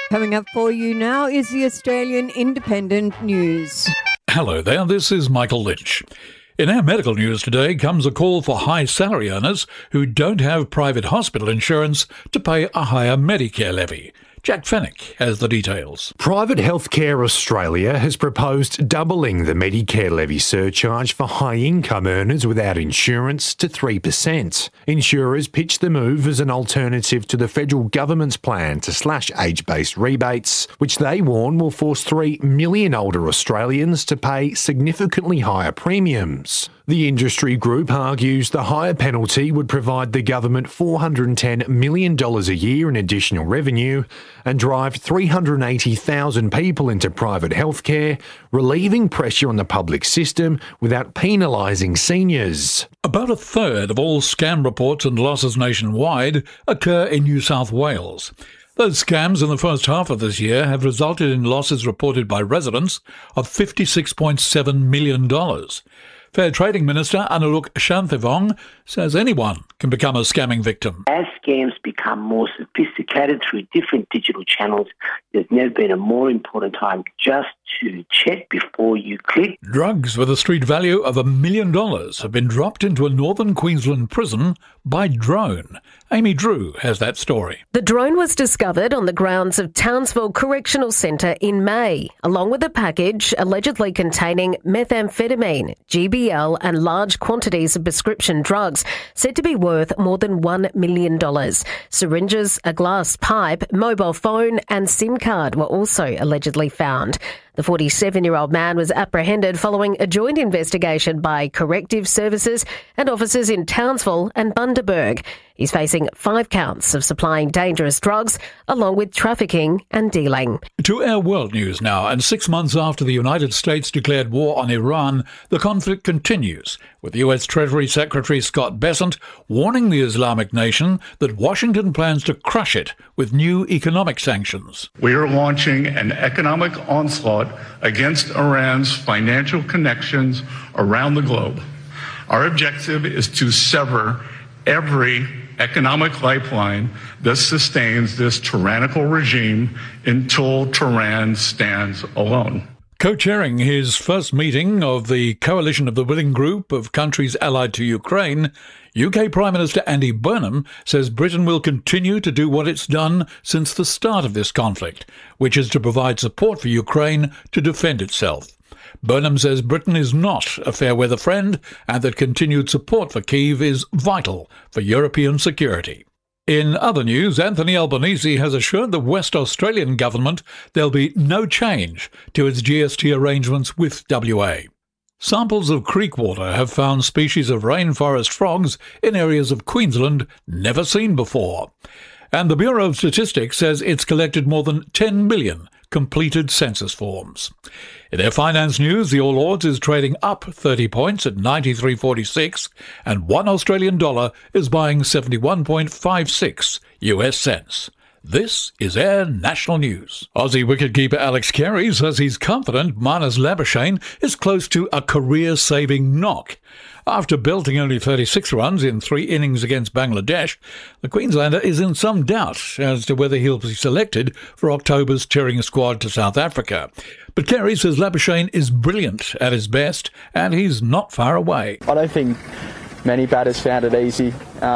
Coming up for you now is the Australian Independent News. Hello there, this is Michael Lynch. In our medical news today comes a call for high salary earners who don't have private hospital insurance to pay a higher Medicare levy. Jack Fennick has the details. Private Healthcare Australia has proposed doubling the Medicare levy surcharge for high-income earners without insurance to 3%. Insurers pitch the move as an alternative to the federal government's plan to slash age-based rebates, which they warn will force 3 million older Australians to pay significantly higher premiums. The industry group argues the higher penalty would provide the government $410 million a year in additional revenue and drive 380,000 people into private healthcare, relieving pressure on the public system without penalising seniors. About a third of all scam reports and losses nationwide occur in New South Wales. Those scams in the first half of this year have resulted in losses reported by residents of $56.7 million. Fair Trading Minister Anuluk Shanthavong says anyone can become a scamming victim. As scams become more sophisticated through different digital channels, there's never been a more important time just to check before you click. Drugs with a street value of $1 million have been dropped into a northern Queensland prison by drone. Amy Drew has that story. The drone was discovered on the grounds of Townsville Correctional Centre in May, along with a package allegedly containing methamphetamine, GBL and large quantities of prescription drugs said to be worth more than $1 million. Syringes, a glass pipe, mobile phone and SIM card were also allegedly found. The 47-year-old man was apprehended following a joint investigation by Corrective Services and officers in Townsville and Bundaberg. He's facing 5 counts of supplying dangerous drugs, along with trafficking and dealing. To our world news now, and 6 months after the United States declared war on Iran, the conflict continues, with US Treasury Secretary Scott Bessent warning the Islamic nation that Washington plans to crush it with new economic sanctions. We are launching an economic onslaught against Iran's financial connections around the globe. Our objective is to sever every economic lifeline that sustains this tyrannical regime until Tehran stands alone. Co-chairing his first meeting of the Coalition of the Willing Group of countries allied to Ukraine, UK Prime Minister Andy Burnham says Britain will continue to do what it's done since the start of this conflict, which is to provide support for Ukraine to defend itself. Burnham says Britain is not a fair-weather friend and that continued support for Kyiv is vital for European security. In other news, Anthony Albanese has assured the West Australian government there'll be no change to its GST arrangements with WA. Samples of creek water have found species of rainforest frogs in areas of Queensland never seen before. And the Bureau of Statistics says it's collected more than 10 million completed census forms. In their finance news, the All Ords is trading up 30 points at 93.46 and $1 Australian dollar is buying 71.56 US cents. This is Air National News. Aussie wicketkeeper Alex Carey says he's confident Marnus Labuschagne is close to a career-saving knock. After belting only 36 runs in 3 innings against Bangladesh, the Queenslander is in some doubt as to whether he'll be selected for October's touring squad to South Africa. But Carey says Labuschagne is brilliant at his best and he's not far away. I don't think many batters found it easy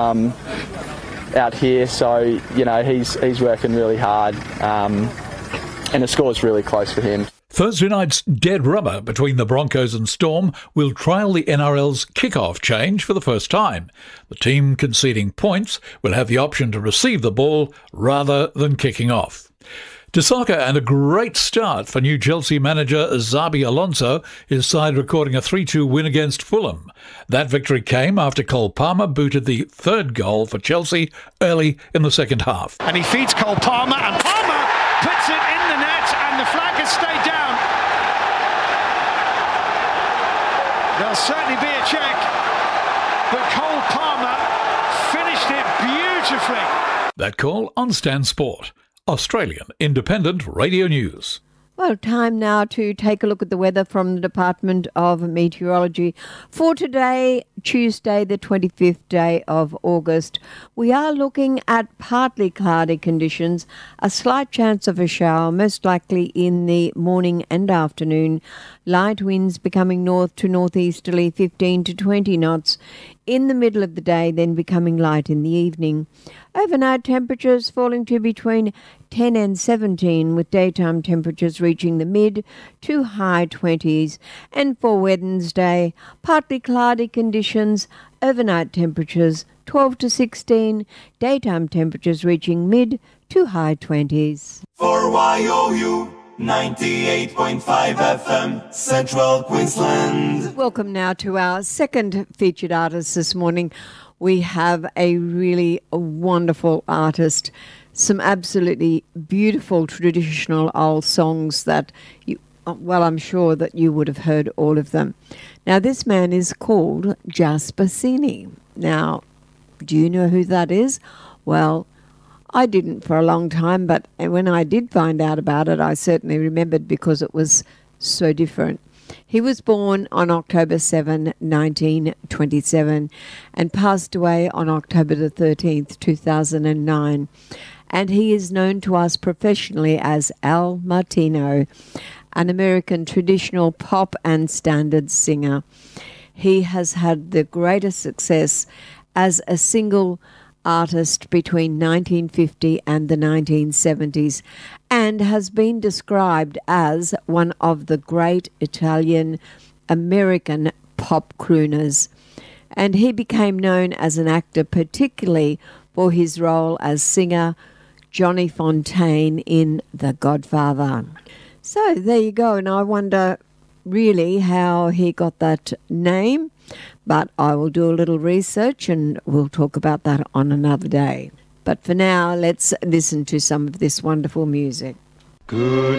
out here, so he's working really hard and the score's really close for him. Thursday night's dead rubber between the Broncos and Storm will trial the NRL's kick-off change for the first time. The team conceding points will have the option to receive the ball rather than kicking off. To soccer, and a great start for new Chelsea manager Xabi Alonso, his side recording a 3-2 win against Fulham. That victory came after Cole Palmer booted the 3rd goal for Chelsea early in the second half. And he feeds Cole Palmer, and Palmer puts it in the net, and the flag has stayed down. There'll certainly be a check, but Cole Palmer finished it beautifully. That call on Stan Sport, Australian Independent Radio News. Well, time now to take a look at the weather from the Department of Meteorology for today, Tuesday, the 25th day of August. We are looking at partly cloudy conditions, a slight chance of a shower, most likely in the morning and afternoon. Light winds becoming north to northeasterly 15 to 20 knots in the middle of the day, then becoming light in the evening. Overnight temperatures falling to between 10 and 17, with daytime temperatures reaching the mid to high 20s. And for Wednesday, partly cloudy conditions, overnight temperatures 12 to 16, daytime temperatures reaching mid to high 20s. For YOU 98.5 FM, Central Queensland. Welcome now to our second featured artist this morning. We have a really wonderful artist, some absolutely beautiful traditional old songs that I'm sure that you would have heard all of them. Now, this man is called Jasper Sini. Now, do you know who that is? Well, I didn't for a long time, but when I did find out about it, I certainly remembered because it was so different. He was born on October 7, 1927, and passed away on October the 13th, 2009. And he is known to us professionally as Al Martino, an American traditional pop and standard singer. He has had the greatest success as a single artist between 1950 and the 1970s, and has been described as one of the great Italian-American pop crooners. And he became known as an actor, particularly for his role as singer Johnny Fontaine in The Godfather. So there you go, and I wonder really how he got that name, but I will do a little research and we'll talk about that on another day. But for now, let's listen to some of this wonderful music. Good